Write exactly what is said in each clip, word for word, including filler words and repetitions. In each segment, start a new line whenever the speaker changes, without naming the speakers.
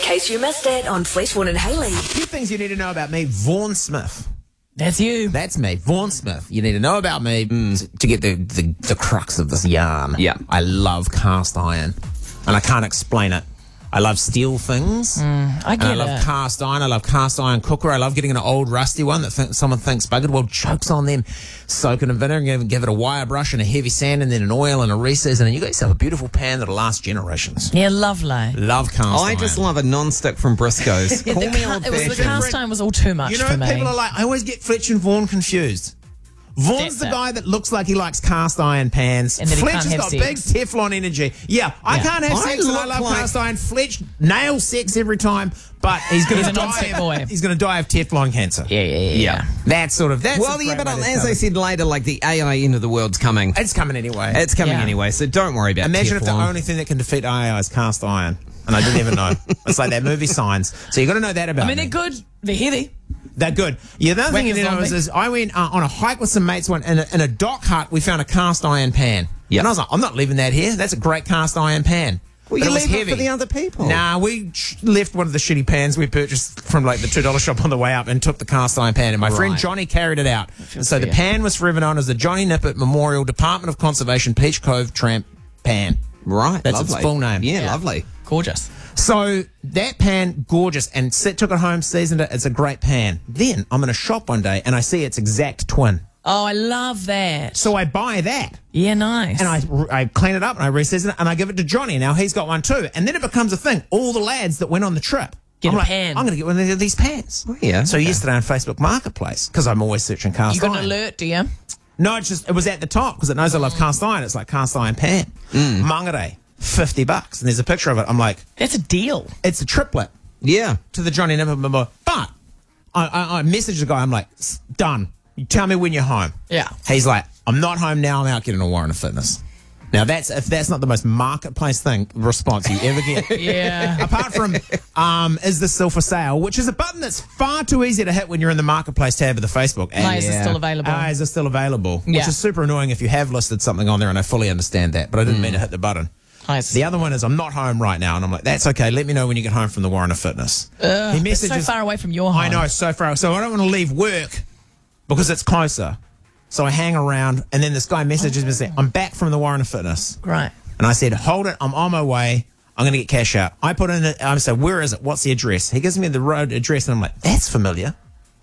case you missed it on Fleshborn and Haley.
Few things you need to know about me. Vaughan Smith.
That's you.
That's me, Vaughan Smith. You need to know about me mm. to get the, the, the crux of this yarn.
Yeah.
I love cast iron, and I can't explain it. I love steel things.
Mm, I get
and I love
it.
cast iron. I love cast iron cooker. I love getting an old rusty one that th- someone thinks buggered. Well, joke's on them. Soak it in vinegar and give, give it a wire brush and a heavy sand and then an oil and a reseason, and you got yourself a beautiful pan that'll last generations.
Yeah, lovely.
Love cast
I
iron.
just love a non-stick from Briscoe's.
Yeah,
Call
the
me
ca-
old
it was, the
fashioned.
cast iron was all too much
You know,
for me.
people are like, I always get Fletch and Vaughan confused. Vaughan's
That's
the
it.
guy that looks like he likes cast iron pans.
And then he
Fletch
can't
has
have
got
sex.
big Teflon energy. Yeah, I
Yeah.
can't have
I
sex and I
look
love
like-
cast iron. Fletch nails sex every time, but he's going
He's
to
a
die.
non-stick boy.
He's going to die of Teflon cancer.
yeah, yeah, yeah.
Yeah.
That sort of. That's
Well,
a
yeah,
great
but
way to
as
cover
I
it.
said later, like the A I end of the world's coming.
It's coming anyway.
It's coming
Yeah.
anyway, so don't worry about
Imagine if the
Teflon.
only thing that can defeat A I is cast iron, and I didn't even know. It's like that movie Signs. So you got to know that about
I mean,
me.
they're good. They're heavy.
They're good. Yeah, the other thing you
Whack
need
a
to know is,
zombie.
is I went uh, on a hike with some mates one in a, in a dock hut. We found a cast iron pan.
Yep.
And I was like, I'm not leaving that here. That's a great cast iron pan.
Well,
But
you
it was
leave it
heavy.
for the other people.
Nah, we sh- left one of the shitty pans we purchased from like the two dollar shop on the way up and took the cast iron pan. And my friend
Right.
Johnny carried it out. And so the
fair.
pan was forever known as the Johnny Nippert Memorial Department of Conservation Peach Cove Tramp Pan.
Right,
That's its
lovely.
full name.
Yeah,
Yeah.
lovely.
Gorgeous.
So that pan, gorgeous, and sit, took it home, seasoned it. It's a great pan. Then I'm in a shop one day and I see its exact twin.
Oh, I love that.
So I buy that
Yeah, nice.
and I, I clean it up and I reseason it and I give it to Johnny. Now he's got one too. And then it becomes a thing. All the lads that went on the trip.
Get
I'm
a
like,
pan.
I'm going to get one of these pans.
Oh, yeah,
So
okay.
yesterday on Facebook Marketplace, because I'm always searching cast
you got an
iron.
alert, do you?
No, it's just, it was at the top because it knows I love cast iron. It's like cast iron pan. Mm. Mangere, fifty bucks. And there's a picture of it. I'm like,
That's a deal.
it's a triplet
Yeah.
to the Johnny Nippert Memorial. But I, I, I messaged the guy. I'm like, "S- done. You tell me when you're home.
Yeah.
He's like, I'm not home now. I'm out getting a warrant of fitness. Now that's if that's not the most marketplace thing response you ever get.
Yeah.
Apart from, um, is this still for sale? Which is a button that's far too easy to hit when you're in the marketplace tab of the Facebook.
Why is it
Yeah.
still available?
Ah, is it still available? Which
Yeah.
is super annoying if you have listed something on there, and I fully understand that, but I didn't mean to hit the button.
Nice.
The other one is, I'm not home right now, and I'm like, that's okay. Let me know when you get home from the warrant of fitness. he
It's
messages,
so far away from your home.
I know, so far. So I don't want to leave work because it's closer. So I hang around, and then this guy messages me saying, I'm back from the warrant of fitness.
Great.
And I said, hold it, I'm on my way. I'm going to get cash out. I put in it, I said, where is it? What's the address? He gives me the road address, and I'm like, that's familiar.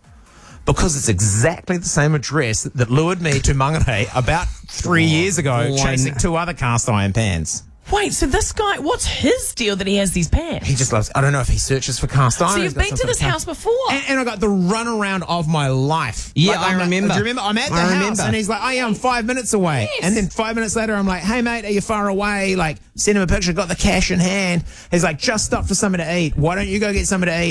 Because it's exactly the same address that lured me to Mangere about three years ago,
one-
chasing two other cast iron pans.
Wait, so this guy, what's his deal that he has these pans?
He just loves, I don't know if he searches for cast iron.
So
He's
you've
got
been
some
to
sort of
this
cast-
house before?
And, and I got the runaround of my life.
Yeah,
Like,
I
I'm like-
remember.
do you remember? I'm at the
I
house,
remember.
and he's like, "Oh yeah, I'm five minutes away."
Yes.
And then five minutes later, I'm like, "Hey mate, are you far away?" Like, send him a picture. Got the cash in hand. He's like, "Just stopped for something to eat. Why don't you go get something to eat?"